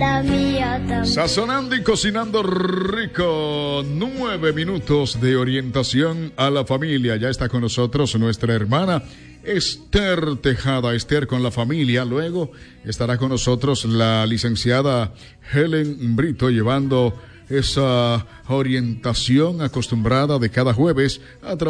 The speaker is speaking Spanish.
la mía también. Sazonando y cocinando rico. 9 minutos de orientación a la familia. Ya está con nosotros nuestra hermana Esther Tejada. Esther con la familia. Luego estará con nosotros la licenciada Helen Brito llevando esa orientación acostumbrada de cada jueves a través